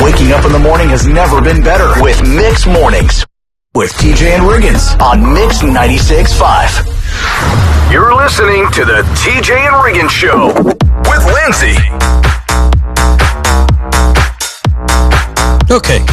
Waking up in the morning has never been better with Mix Mornings with TJ and Riggins on Mix 96.5. You're listening to the TJ and Riggins Show with Lindsay. Okay.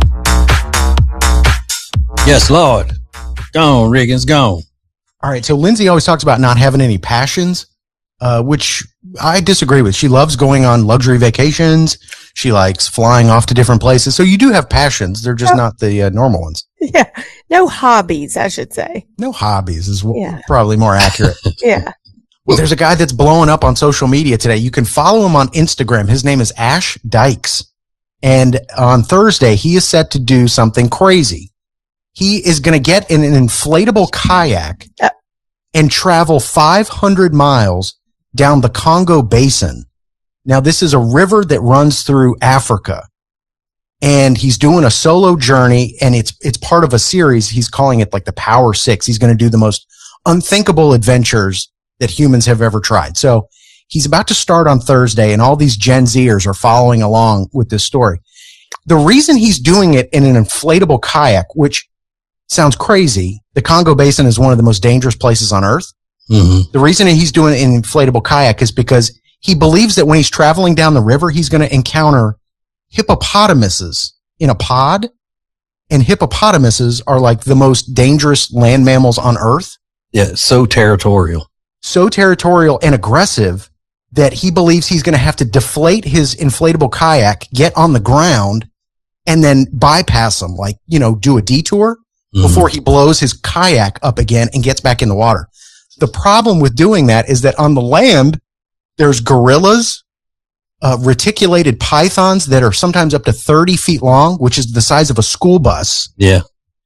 Yes, Lord. Gone, Riggins, gone. All right, so Lindsay always talks about not having any passions, which I disagree with. She loves going on luxury vacations. She likes flying off to different places. So you do have passions. They're just not the normal ones. Yeah. No hobbies, I should say. No hobbies is probably more accurate. Yeah. Well, there's a guy that's blowing up on social media today. You can follow him on Instagram. His name is Ash Dykes. And on Thursday, he is set to do something crazy. He is going to get in an inflatable kayak and travel 500 miles down the Congo Basin. Now, this is a river that runs through Africa. And he's doing a solo journey, and it's part of a series. He's calling it like the Power Six. He's going to do the most unthinkable adventures that humans have ever tried. So he's about to start on Thursday, and all these Gen Zers are following along with this story. The reason he's doing it in an inflatable kayak, which sounds crazy, the Congo Basin is one of the most dangerous places on earth. Mm-hmm. The reason he's doing it in an inflatable kayak is because he believes that when he's traveling down the river, he's going to encounter hippopotamuses in a pod, and hippopotamuses are like the most dangerous land mammals on earth. Yeah, so territorial And aggressive that he believes he's going to have to deflate his inflatable kayak, get on the ground, and then bypass them, like, do a detour before he blows his kayak up again and gets back in the water. The problem with doing that is that on the land, there's gorillas, reticulated pythons that are sometimes up to 30 feet long, which is the size of a school bus. Yeah.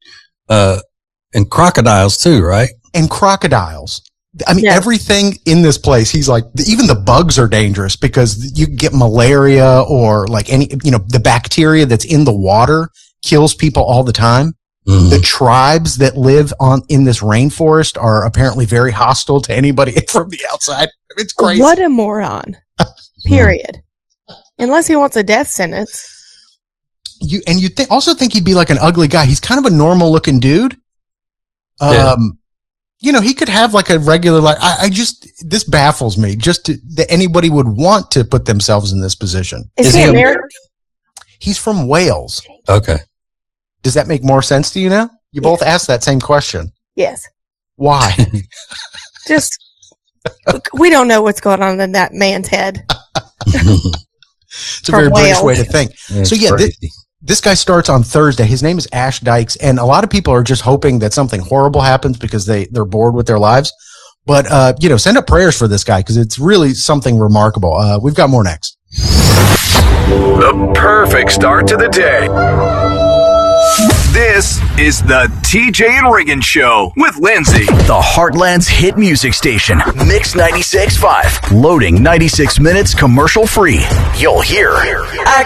And crocodiles too, right? And crocodiles. I mean, everything in this place, he's like, even the bugs are dangerous because you get malaria or like the bacteria that's in the water kills people all the time. Mm-hmm. The tribes that live in this rainforest are apparently very hostile to anybody from the outside. It's crazy. What a moron. Period. Unless he wants a death sentence. You also think he'd be like an ugly guy. He's kind of a normal looking dude. He could have like a regular life. This baffles me that anybody would want to put themselves in this position. Is he American? He's from Wales. Okay. Does that make more sense to you now? You both asked that same question. Yes. Why? We don't know what's going on in that man's head. It's a very British way to think. So this guy starts on Thursday. His name is Ash Dykes, and a lot of people are just hoping that something horrible happens because they're bored with their lives. But send up prayers for this guy because it's really something remarkable. We've got more next. The perfect start to the day. This is the TJ and Riggins Show with Lindsay. The Heartland's hit music station, Mix 96.5. Loading 96 minutes commercial free. You'll hear.